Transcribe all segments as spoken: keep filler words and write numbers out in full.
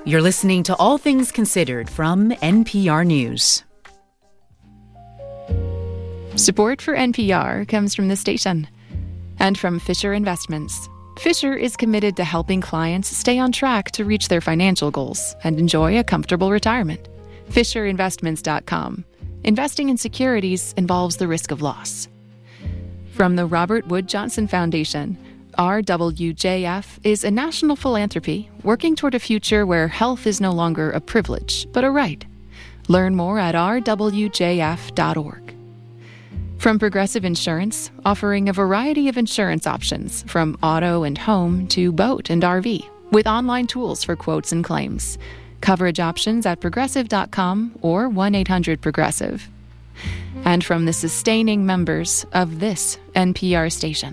You're listening to All Things Considered from N P R News. Support for N P R comes from the station and from Fisher Investments. Fisher is committed to helping clients stay on track to reach their financial goals and enjoy a comfortable retirement. Fisher Investments dot com. Investing in securities involves the risk of loss. From the Robert Wood Johnson Foundation, R W J F is a national philanthropy working toward a future where health is no longer a privilege, but a right. Learn more at r w j f dot org. From Progressive Insurance, offering a variety of insurance options, from auto and home to boat and R V, with online tools for quotes and claims. Coverage options at progressive dot com or one eight hundred progressive. And from the sustaining members of this N P R station.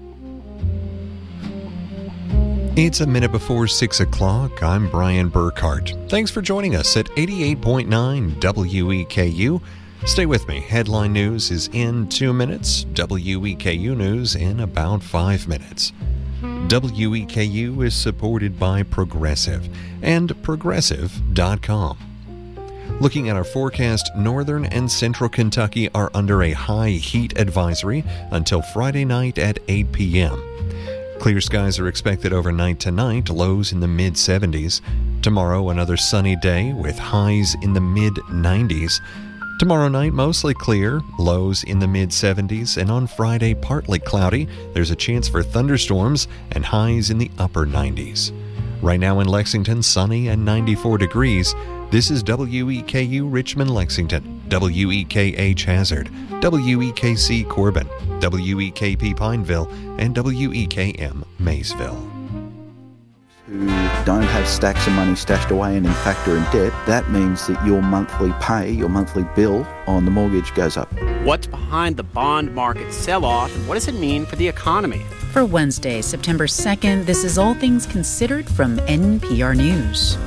It's a minute before six o'clock. I'm Brian Burkhart. Thanks for joining us at eighty-eight point nine W E K U. Stay with me. Headline news is in two minutes. W E K U news in about five minutes. W E K U is supported by Progressive and progressive dot com. Looking at our forecast, northern and central Kentucky are under a high heat advisory until Friday night at eight p.m. Clear skies are expected overnight tonight, lows in the mid seventies. Tomorrow, another sunny day with highs in the mid nineties. Tomorrow night, mostly clear, lows in the mid seventies, and on Friday, partly cloudy. There's a chance for thunderstorms and highs in the upper nineties. Right now in Lexington, sunny and ninety-four degrees. This is W E K U Richmond, Lexington, W E K H Hazard, W E K C Corbin, W E K P Pineville, and W E K M Maysville. Who don't have stacks of money stashed away and in fact are in debt, that means that your monthly pay, your monthly bill on the mortgage goes up. What's behind the bond market sell-off, and what does it mean for the economy? For Wednesday, September second, this is All Things Considered from N P R News.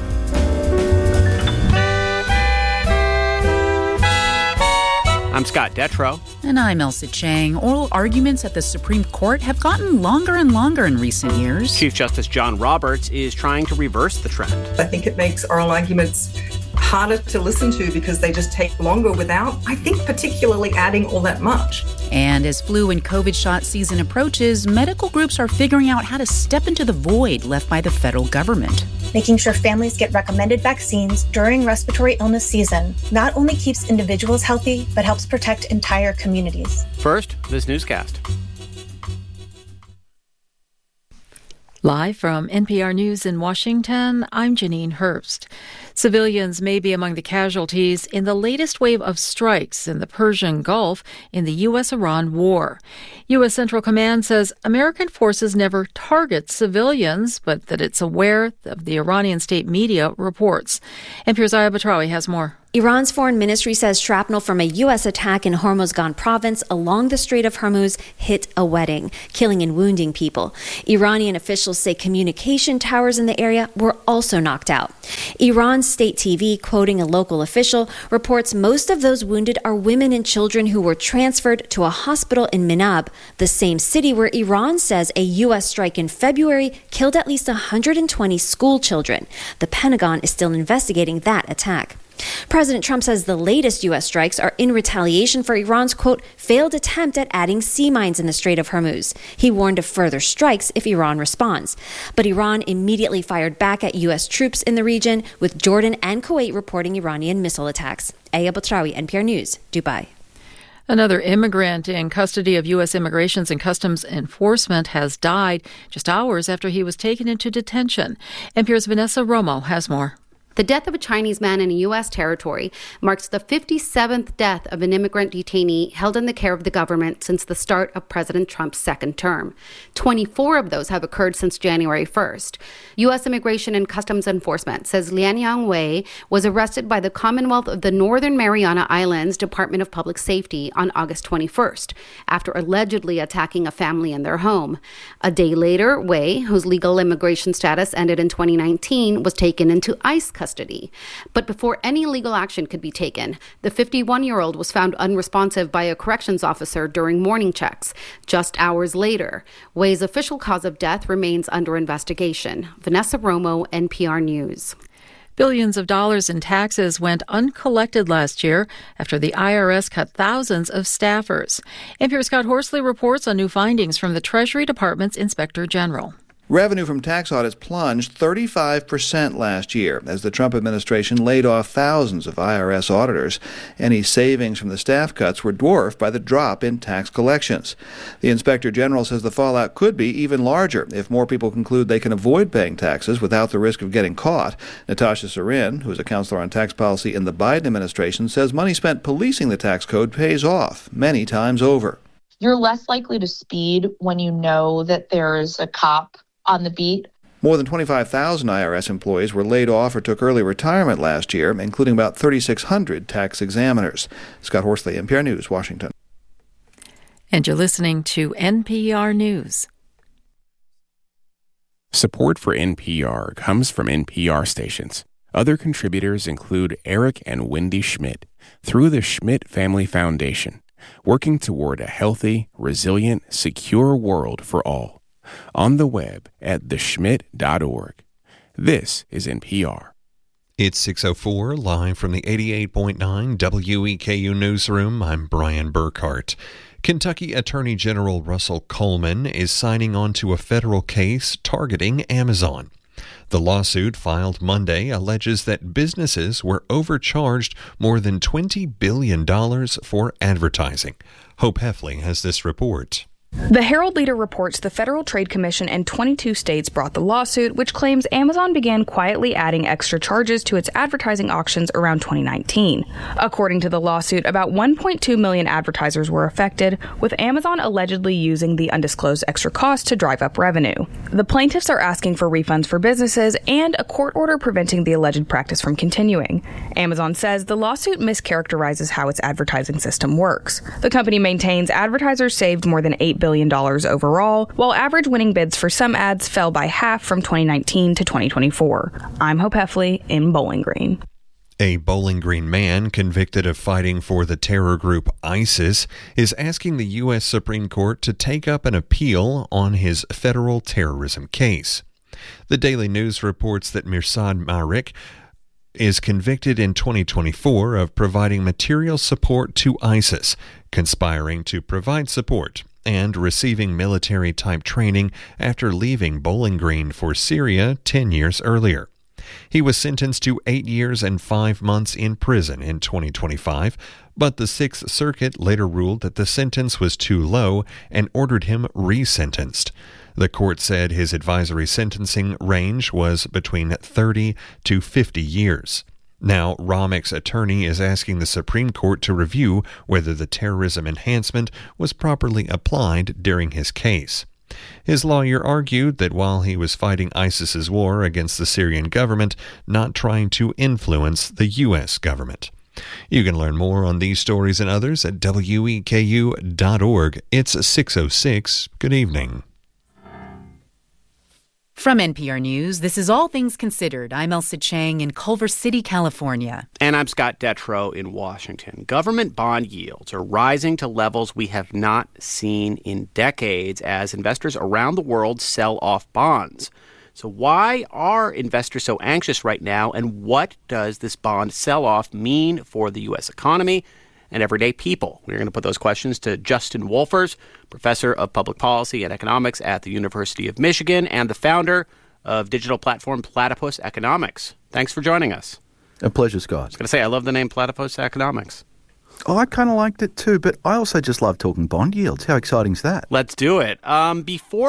I'm Scott Detrow. And I'm Elsa Chang. Oral arguments at the Supreme Court have gotten longer and longer in recent years. Chief Justice John Roberts is trying to reverse the trend. I think it makes oral arguments harder to listen to because they just take longer without, I think, particularly adding all that much. And as flu and COVID shot season approaches, medical groups are figuring out how to step into the void left by the federal government. Making sure families get recommended vaccines during respiratory illness season not only keeps individuals healthy, but helps protect entire communities. First, this newscast. Live from N P R News in Washington, I'm Janine Herbst. Civilians may be among the casualties in the latest wave of strikes in the Persian Gulf in the U S Iran war. U S Central Command says American forces never target civilians, but that it's aware of the Iranian state media reports. N P R's Aya Batrawi has more. Iran's foreign ministry says shrapnel from a U S attack in Hormozgan province along the Strait of Hormuz hit a wedding, killing and wounding people. Iranian officials say communication towers in the area were also knocked out. Iran's state T V, quoting a local official, reports most of those wounded are women and children who were transferred to a hospital in Minab, the same city where Iran says a U S strike in February killed at least one hundred twenty school children. The Pentagon is still investigating that attack. President Trump says the latest U S strikes are in retaliation for Iran's, quote, failed attempt at adding sea mines in the Strait of Hormuz. He warned of further strikes if Iran responds. But Iran immediately fired back at U S troops in the region, with Jordan and Kuwait reporting Iranian missile attacks. Aya Batrawi, N P R News, Dubai. Another immigrant in custody of U S Immigration and Customs Enforcement has died just hours after he was taken into detention. N P R's Vanessa Romo has more. The death of a Chinese man in a U S territory marks the fifty-seventh death of an immigrant detainee held in the care of the government since the start of President Trump's second term. twenty-four of those have occurred since January first. U S Immigration and Customs Enforcement says Lianyang Wei was arrested by the Commonwealth of the Northern Mariana Islands Department of Public Safety on August twenty-first, after allegedly attacking a family in their home. A day later, Wei, whose legal immigration status ended in twenty nineteen, was taken into ICE custody. But before any legal action could be taken, the fifty-one-year-old was found unresponsive by a corrections officer during morning checks. Just hours later, Wei's official cause of death remains under investigation. Vanessa Romo, N P R News. Billions of dollars in taxes went uncollected last year after the I R S cut thousands of staffers. N P R's Scott Horsley reports on new findings from the Treasury Department's Inspector General. Revenue from tax audits plunged thirty-five percent last year as the Trump administration laid off thousands of I R S auditors. Any savings from the staff cuts were dwarfed by the drop in tax collections. The Inspector General says the fallout could be even larger if more people conclude they can avoid paying taxes without the risk of getting caught. Natasha Sarin, who is a counselor on tax policy in the Biden administration, says money spent policing the tax code pays off many times over. You're less likely to speed when you know that there is a cop on the beat. More than twenty-five thousand I R S employees were laid off or took early retirement last year, including about thirty-six hundred tax examiners. Scott Horsley, N P R News, Washington. And you're listening to N P R News. Support for N P R comes from N P R stations. Other contributors include Eric and Wendy Schmidt through the Schmidt Family Foundation, working toward a healthy, resilient, secure world for all. On the web at the schmidt dot org. This is N P R. It's six oh four, live from the eighty-eight point nine W E K U newsroom. I'm Brian Burkhart. Kentucky Attorney General Russell Coleman is signing on to a federal case targeting Amazon. The lawsuit filed Monday alleges that businesses were overcharged more than twenty billion dollars for advertising. Hope Heffley has this report. The Herald Leader reports the Federal Trade Commission and twenty-two states brought the lawsuit, which claims Amazon began quietly adding extra charges to its advertising auctions around twenty nineteen. According to the lawsuit, about one point two million advertisers were affected, with Amazon allegedly using the undisclosed extra cost to drive up revenue. The plaintiffs are asking for refunds for businesses and a court order preventing the alleged practice from continuing. Amazon says the lawsuit mischaracterizes how its advertising system works. The company maintains advertisers saved more than eight billion dollars overall, while average winning bids for some ads fell by half from twenty nineteen to twenty twenty-four. I'm Hope Heffley in Bowling Green. A Bowling Green man convicted of fighting for the terror group ISIS is asking the U S Supreme Court to take up an appeal on his federal terrorism case. The Daily News reports that Mirsad Marik is convicted in twenty twenty-four of providing material support to ISIS, conspiring to provide support, and receiving military-type training after leaving Bowling Green for Syria ten years earlier. He was sentenced to eight years and five months in prison in twenty twenty-five, but the Sixth Circuit later ruled that the sentence was too low and ordered him resentenced. The court said his advisory sentencing range was between thirty to fifty years. Now, Ramik's attorney is asking the Supreme Court to review whether the terrorism enhancement was properly applied during his case. His lawyer argued that while he was fighting ISIS's war against the Syrian government, not trying to influence the U S government. You can learn more on these stories and others at W E K U dot org. It's six oh six. Good evening. From N P R News, this is All Things Considered. I'm Elsa Chang in Culver City, California. And I'm Scott Detrow in Washington. Government bond yields are rising to levels we have not seen in decades as investors around the world sell off bonds. So why are investors so anxious right now, and what does this bond sell-off mean for the U S economy and everyday people? We're going to put those questions to Justin Wolfers, professor of public policy and economics at the University of Michigan and the founder of digital platform Platypus Economics. Thanks for joining us. A pleasure, Scott. I was going to say, I love the name Platypus Economics. Oh, I kind of liked it too, but I also just love talking bond yields. How exciting is that? Let's do it. Um, before